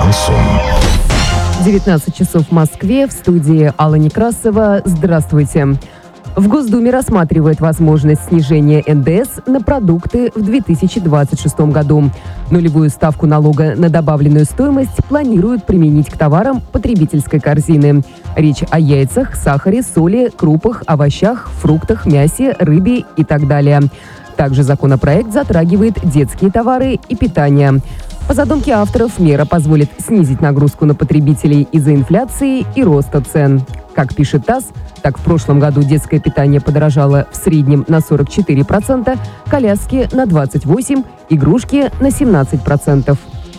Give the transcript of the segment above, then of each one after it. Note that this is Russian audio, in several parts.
Шансон. 19 часов в Москве, в студии Алла Некрасова. Здравствуйте. В Госдуме рассматривает возможность снижения НДС на продукты в 2026 году. Нулевую ставку налога на добавленную стоимость планируют применить к товарам потребительской корзины. Речь о яйцах, сахаре, соли, крупах, овощах, фруктах, мясе, рыбе и так далее. Также законопроект затрагивает детские товары и питание. По задумке авторов, мера позволит снизить нагрузку на потребителей из-за инфляции и роста цен. Как пишет ТАСС, так в прошлом году детское питание подорожало в среднем на 44%, коляски на 28%, игрушки на 17%.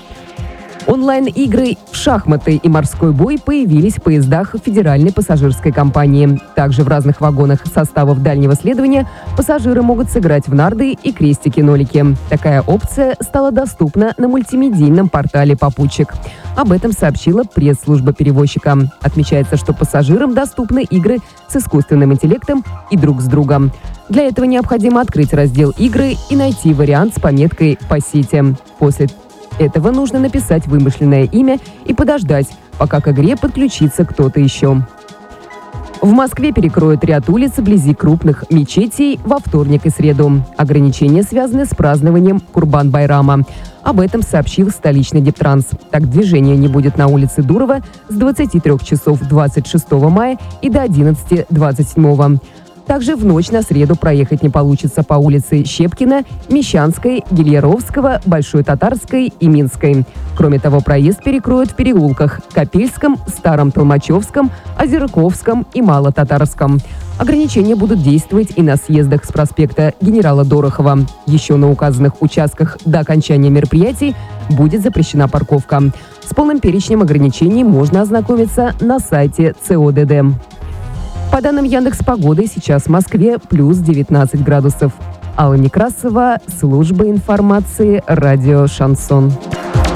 Онлайн-игры в шахматы и морской бой появились в поездах федеральной пассажирской компании. Также в разных вагонах составов дальнего следования пассажиры могут сыграть в нарды и крестики-нолики. Такая опция стала доступна на мультимедийном портале «Попутчик». Об этом сообщила пресс-служба перевозчика. Отмечается, что пассажирам доступны игры с искусственным интеллектом и друг с другом. Для этого необходимо открыть раздел «Игры» и найти вариант с пометкой «По сети». После этого нужно написать вымышленное имя и подождать, пока к игре подключится кто-то еще. В Москве перекроют ряд улиц вблизи крупных мечетей во вторник и среду. Ограничения связаны с празднованием Курбан-Байрама. Об этом сообщил столичный Дептранс. Так, движения не будет на улице Дурова с 23 часов 26 мая и до 11 27. Также в ночь на среду проехать не получится по улице Щепкина, Мещанской, Гильяровского, Большой Татарской и Минской. Кроме того, проезд перекроют в переулках Копельском, Старом Толмачевском, Озерковском и Малотатарском. Ограничения будут действовать и на съездах с проспекта Генерала Дорохова. Еще на указанных участках до окончания мероприятий будет запрещена парковка. С полным перечнем ограничений можно ознакомиться на сайте ЦОДД. По данным Яндекс.Погоды, сейчас в Москве плюс 19 градусов. Алла Некрасова, служба информации, радио «Шансон».